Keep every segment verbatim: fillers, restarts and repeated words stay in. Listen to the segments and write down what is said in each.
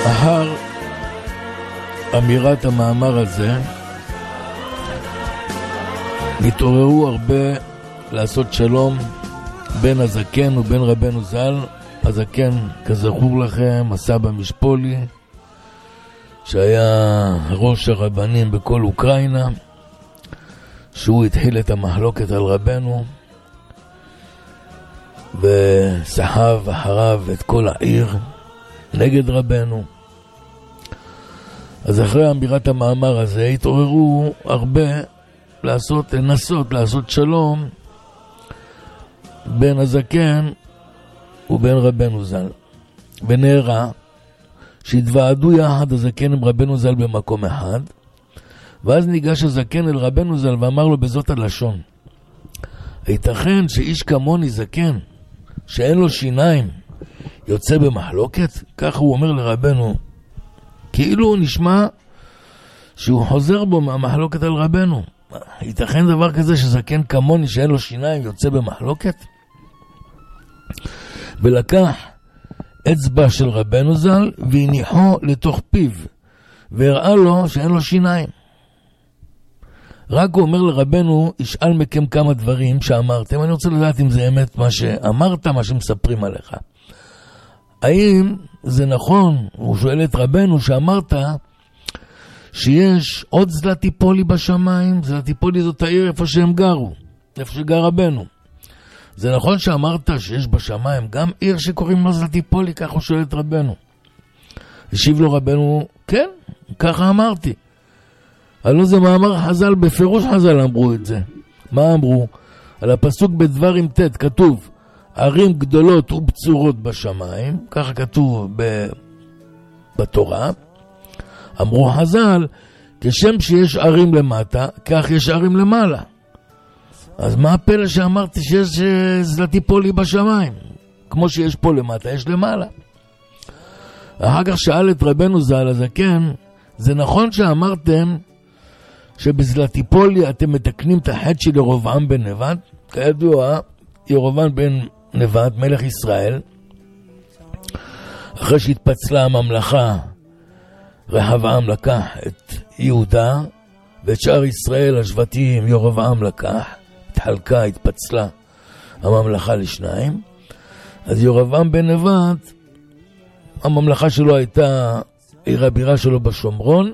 אחר אמירת המאמר הזה התעוררו הרבה לעשות שלום בין הזקן ובין רבנו ז"ל. הזקן, כזכור לכם, הסבא משפולי, שהיה ראש הרבנים בכל אוקראינה, שהוא התחיל את המחלוקת על רבנו וסחב אחריו את כל העיר נגד רבנו. אז אחרי אמירת המאמר הזה התעוררו הרבה לעשות, לנסות לעשות שלום בין הזקן ובין רבנו ז"ל. ונראה שהתוועדו יחד הזקן עם רבנו ז"ל במקום אחד, ואז ניגש הזקן אל רבנו ז"ל ואמר לו בזאת הלשון: הייתכן שאיש כמוני זקן שאין לו שיניים יוצא במחלוקת? כך הוא אומר לרבנו, כאילו הוא נשמע שהוא חוזר בו מהמחלוקת על רבנו. ייתכן דבר כזה שזקן כמוני שאין לו שיניים יוצא במחלוקת? ולקח אצבע של רבנו ז"ל והניחו לתוך פיו והראה לו שאין לו שיניים. רק הוא אומר לרבנו, ישאל מכם כמה דברים שאמרתם, אני רוצה לדעת אם זה אמת מה שאמרת, מה שמספרים עליך. האם זה נכון, הוא שואל את רבנו, שאמרת שיש עוד זלטיפולי בשמיים? זלטיפולי זאת העיר איפה שהם גרו, איפה שגר רבנו. זה נכון שאמרת שיש בשמיים גם עיר שקוראים לו זלטיפולי? כך הוא שואל את רבנו. השיב לו רבנו, כן, ככה אמרתי. הלא זה מאמר חז"ל, בפירוש חז"ל אמרו את זה. מה אמרו? על הפסוק בדברים ת' כתוב, ערים גדולות ובצורות בשמיים, ככה כתוב ב... בתורה. אמרו חז"ל, כשם שיש ערים למטה, כך יש ערים למעלה. אז מה הפלא שאמרתי שיש זלטיפולי בשמיים? כמו שיש פה למטה, יש למעלה. אחר כך שאל את רבנו ז"ל הזקן, זה נכון שאמרתם שבזלטיפולי אתם מתקנים את החטא של ירבעם בן נבט? כידוע, ירבעם בן נבט, מלך ישראל, אחרי שהתפצלה הממלכה, רחבעם לקח את יהודה, ואת שאר ישראל, השבטים, ירבעם לקח, התחלקה, התפצלה הממלכה לשניים. אז ירבעם בן נבט, הממלכה שלו הייתה עיר הבירה שלו בשומרון,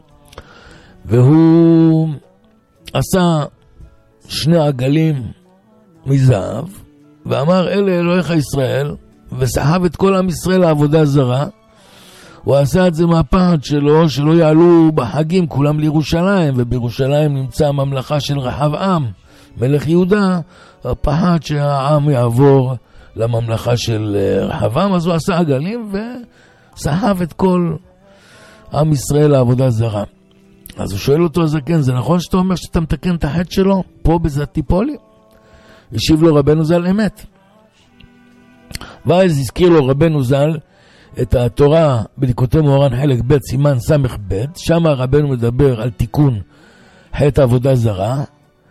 והוא עשה שני עגלים מזהב, ואמר אלה אלוהיך ישראל, וסחב את כל עם ישראל לעבודה זרה. הוא עשה את זה מהפחד שלו, שלא יעלו בחגים כולם לירושלים, ובירושלים נמצא הממלכה של רחבעם, מלך יהודה, הפחד שהעם יעבור לממלכה של רחבעם, אז הוא עשה עגלים וסחב את כל עם ישראל לעבודה זרה. אז הוא שואל אותו הזקן, זה נכון שאתה אומר שאתה מתקן את החטא שלו פה בזלטיפולי? השיב לו רבנו ז"ל אמת. ואז הזכיר לו רבנו ז"ל את התורה בליקוטי מוהר"ן חלק ב' סימן סמך ב', שם רבנו מדבר על תיקון חטא עבודה זרה,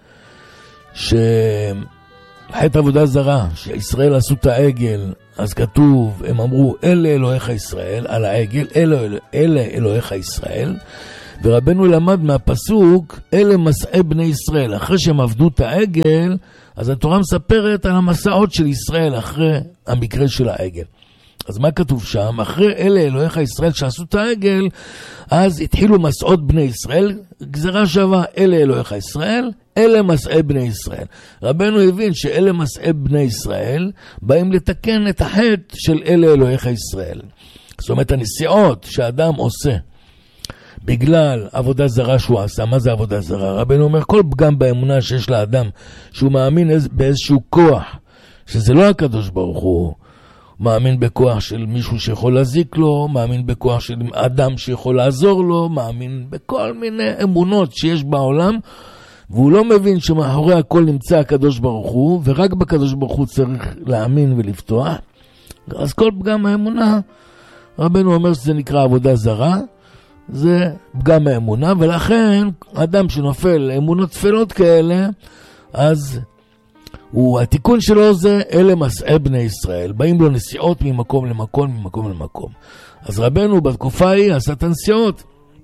שחטא עבודה זרה, שישראל עשו את העגל, אז כתוב, הם אמרו אלה אלוהיך ישראל, על העגל, אלה, אלה אלוהיך ישראל, ורבנו למד מהפסוק אלה מסעי בני ישראל. אחרי שהם עבדו את העגל, אז התורה מספרת על המסעות של ישראל אחרי המקרה של העגל. אז מה כתוב שם? אחרי אלה אלוהיך ישראל שעשו את העגל, אז התחילו מסעות בני ישראל, גזרה שווה אלה אלוהיך ישראל, אלה מסעי בני ישראל. רבנו הבין שאלה מסעי בני ישראל באים לתקן את החטא של אלה אלוהיך ישראל. זאת אומרת, הנסיעות שאדם עושה בגלל עבודה זרה שהוא עשה. מה זה עבודה זרה? רבנו אומר, כל פגם באמונה שיש לאדם, שהוא מאמין באיזשהו כוח, שזה לא הקדוש ברוך הוא, מאמין בכוח של מישהו שיכול להזיק לו, מאמין בכוח של אדם שיכול לעזור לו, מאמין בכל מיני אמונות שיש בעולם, והוא לא מבין שמאחורי הכל נמצא הקדוש ברוך הוא, ורק בקדוש ברוך הוא צריך להאמין ולפתוח. אז כל פגם האמונה, רבנו אומר שזה נקרא עבודה זרה, זה פגם האמונה, ולכן אדם שנופל אמונות תפלות כאלה, אז הוא, התיקון שלו זה אלה מסעי בני ישראל, באים לו נסיעות ממקום למקום, ממקום למקום. אז רבנו בתקופה ההיא עשה את הנסיעות.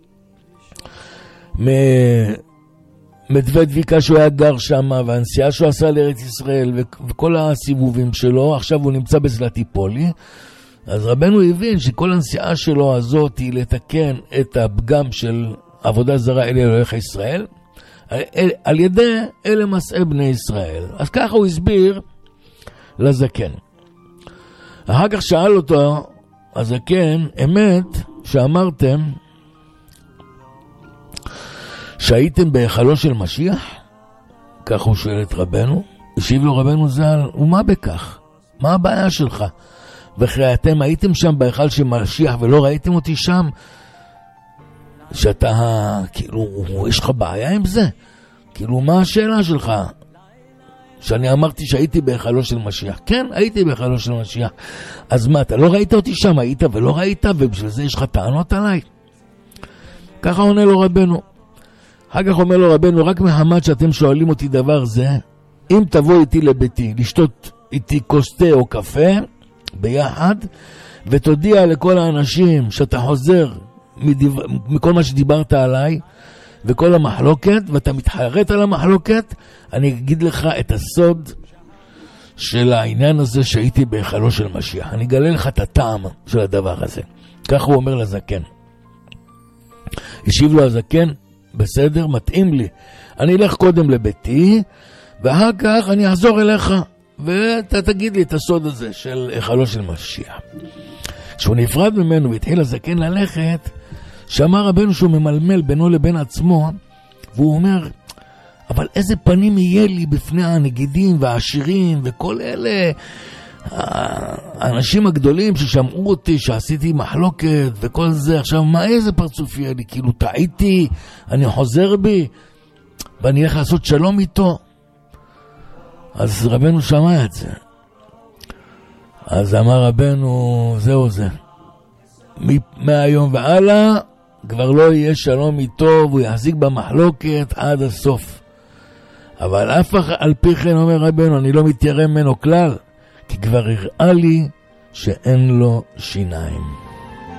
מדוודביקה שהוא היה גר שם, והנסיעה שהוא עשה לארץ ישראל, וכל הסיבובים שלו, עכשיו הוא נמצא בסלטיפולי, אז רבנו הבין שכל הנסיעה שלו הזאת היא לתקן את הפגם של עבודה זרה אלה אלוהיך ישראל, על, על ידי אלה מסעי בני ישראל. אז ככה הוא הסביר לזקן. אחר כך שאל אותו הזקן, אמת שאמרתם שהייתם בהיכלו של משיח? כך הוא שואל את רבנו. השיב לו רבנו ז"ל, ומה בכך? מה הבעיה שלך? וכי אתם הייתם שם בהיכל של משיח ולא ראיתם אותי שם? שאתה, כאילו, יש לך בעיה עם זה? כאילו, מה השאלה שלך? שאני אמרתי שהייתי בהיכלו של משיח. כן, הייתי בהיכלו של משיח. אז מה, אתה לא ראית אותי שם? היית ולא ראית, ובשביל זה יש לך טענות עליי? ככה עונה לו רבנו. אחר כך אומר לו רבנו, רק מחמת שאתם שואלים אותי דבר זה, אם תבוא איתי לביתי, לשתות איתי כוס תה או קפה, ביחד, ותודיע לכל האנשים שאתה חוזר מדבר, מכל מה שדיברת עליי, וכל המחלוקת, ואתה מתחרט על המחלוקת, אני אגיד לך את הסוד של העניין הזה שהייתי בהיכלו של משיח. אני אגלה לך את הטעם של הדבר הזה. כך הוא אומר לזקן. השיב לו הזקן, בסדר, מתאים לי. אני אלך קודם לביתי, ואחר כך אני אחזור אליך, ואתה תגיד לי את הסוד הזה של היכלו של משיח. כשהוא נפרד ממנו והתחיל הזקן ללכת, שמע רבנו שהוא ממלמל בינו לבין עצמו, והוא אומר, אבל איזה פנים יהיה לי בפני הנגידים והעשירים וכל אלה, האנשים הגדולים ששמעו אותי, שעשיתי מחלוקת וכל זה, עכשיו מה, איזה פרצוף יהיה לי? כאילו טעיתי, אני חוזר בי, ואני אלך לעשות שלום איתו. אז רבנו שמע את זה. אז אמר רבנו, זהו זה. מהיום והלאה, כבר לא יהיה שלום איתו, והוא יחזיק במחלוקת עד הסוף. אבל אף על פי כן אומר רבנו, אני לא מתיירא ממנו כלל, כי כבר הראה לי שאין לו שיניים.